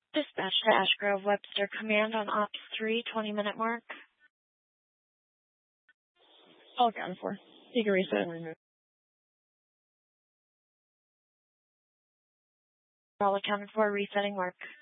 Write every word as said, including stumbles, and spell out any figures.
Dispatch to Ash Grove Webster Command on Ops three, twenty minute mark. All accounted for. You can reset. All accounted for, resetting work.